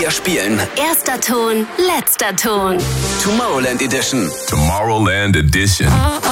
Wir spielen Erster Ton, letzter Ton. Tomorrowland Edition. Tomorrowland Edition.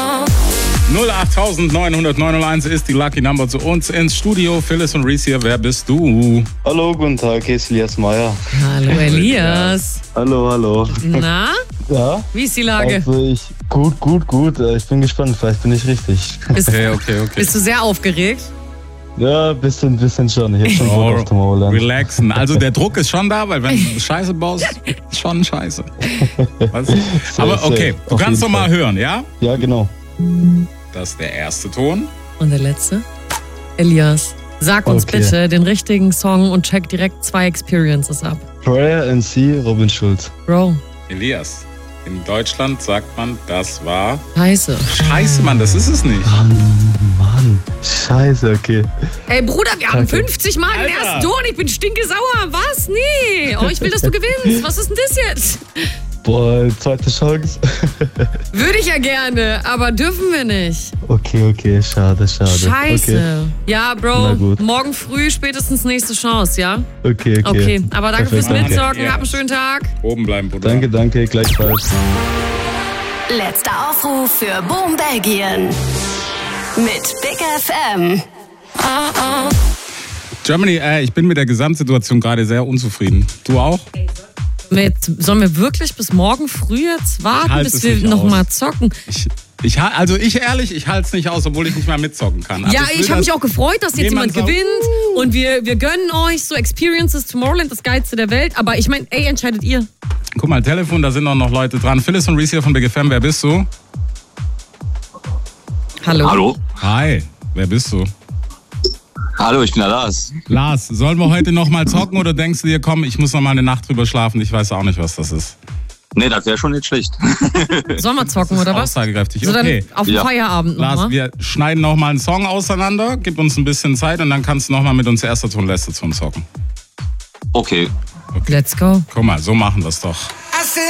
08901 ist die Lucky Number zu uns ins Studio. Phyllis und Reese hier, wer bist du? Hallo, guten Tag, hier ist Elias Meyer. Hallo Elias. Hallo. Na, Ja? wie ist die Lage? Also gut. Ich bin gespannt, vielleicht bin ich richtig. Okay. Bist du sehr aufgeregt? Ja, bisschen schon. Ich hab schon Bock auf Tomorrowland. Relaxen. Also der Druck ist schon da, weil wenn du Scheiße baust, ist schon Scheiße. Was? Aber okay, du auf kannst jeden doch mal Fall. hören, ja? Ja, genau. Das ist der erste Ton. Und der letzte? Elias, sag uns Okay. bitte den richtigen Song und check direkt 2 Experiences ab. Prayer and See, Robin Schulz. Bro, Elias, in Deutschland sagt man, das war... scheiße. Scheiße, Mann, das ist es nicht. Mann, scheiße, okay. Ey Bruder, wir haben Okay. 50 Mal den Alter. ersten Ton. Ich bin stinkesauer. Was? Nee. Oh, ich will, dass du gewinnst. Was ist denn das jetzt? Boah, zweite Chance. Würde ich ja gerne, aber dürfen wir nicht. Okay, schade. Scheiße. Okay. Ja, Na Bro, gut. morgen früh spätestens nächste Chance, ja? Okay. Okay, aber danke fürs Perfekt, danke. Mitsorgen. Ja. Hab einen schönen Tag. Oben bleiben, Bruder. Danke, gleichfalls. Letzter Aufruf für Boom Belgien. Mit Big FM. Germany, ich bin mit der Gesamtsituation gerade sehr unzufrieden. Du auch? Sollen wir wirklich bis morgen früh jetzt warten, halte bis es wir nicht noch aus. mal zocken? Ich halte es nicht aus, obwohl ich nicht mal mitzocken kann. Aber Ja, will, ich habe dass mich auch gefreut, dass jetzt jemand jemand sagt, gewinnt und wir gönnen euch so Experiences, Tomorrowland, das Geilste der Welt. Aber ich meine, entscheidet ihr. Guck mal, Telefon, da sind auch noch Leute dran. Phyllis und Reese hier von Big FM, wer bist du? Hallo. Hi, wer bist du? Hallo, ich bin der Lars. Lars, sollen wir heute noch mal zocken oder denkst du dir, komm, ich muss noch mal eine Nacht drüber schlafen, ich weiß auch nicht, was das ist. Nee, das wäre schon nicht schlecht. Sollen wir zocken oder was? Aussagekräftig, So okay. dann auf den Ja. Feierabend Lars, nochmal. wir schneiden noch mal einen Song auseinander, gib uns ein bisschen Zeit und dann kannst du noch mal mit uns erster Ton, letzter Ton zocken. Okay. Let's go. Guck mal, so machen wir es doch.